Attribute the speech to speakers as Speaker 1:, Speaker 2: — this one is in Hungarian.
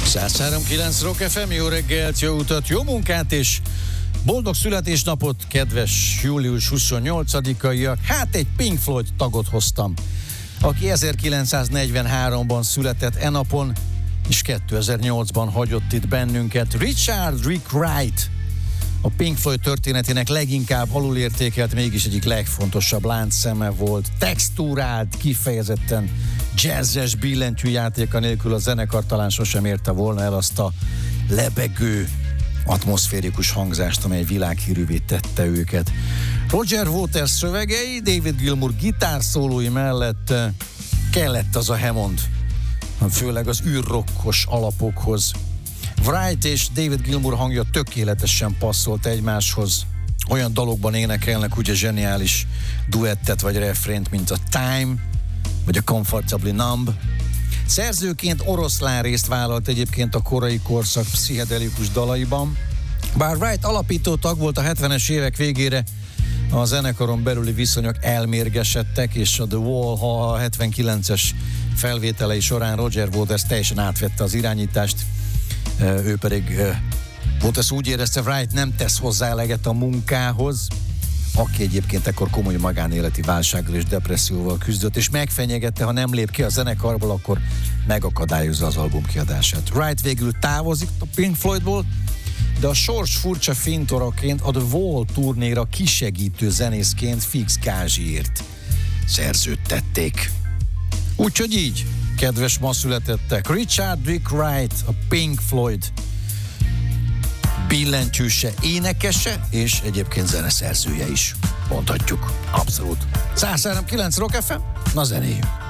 Speaker 1: 103.9 Rock FM, jó reggelt, jó utat, jó munkát és boldog születésnapot, kedves július 28-aiak. Hát egy Pink Floyd tagot hoztam, aki 1943-ban született e napon, és 2008-ban hagyott itt bennünket. Richard Rick Wright, a Pink Floyd történetének leginkább alulértékelt, mégis egyik legfontosabb láncszeme volt. Textúrált, kifejezetten jazzes billentyűjátéka nélkül a zenekar talán sosem érte volna el azt a lebegő, atmoszférikus hangzást, amely világhírűvé tette őket. Roger Waters szövegei, David Gilmour gitárszólói mellett kellett az a Hammond, főleg az űrrokkos alapokhoz. Wright és David Gilmour hangja tökéletesen passzolt egymáshoz. Olyan dalokban énekelnek ugye zseniális duettet vagy refrént, mint a Time, vagy a Comfortably Numb. Szerzőként oroszlán részt vállalt egyébként a korai korszak pszichedelikus dalaiban. Bár Wright alapító tag volt a 70-es évek végére, a zenekaron belüli viszonyok elmérgesedtek, és a The Wall a 79-es felvételei során Roger Waters teljesen átvette az irányítást. Ő pedig Waters úgy érezte, Wright nem tesz hozzá eleget a munkához, aki egyébként ekkor komoly magánéleti válsággal és depresszióval küzdött, és megfenyegette, ha nem lép ki a zenekarból, akkor megakadályozza az album kiadását. Wright végül távozik a Pink Floydból, de a sors furcsa fintoraként a The Wall turnéra kisegítő zenészként fix gázsiért szerződtették. Úgyhogy így, kedves ma születettek, Richard Rick Wright, a Pink Floyd billentyűse, énekese, és egyébként zeneszerzője is, mondhatjuk. Abszolút. 103.9 Rock FM, na zenéjünk.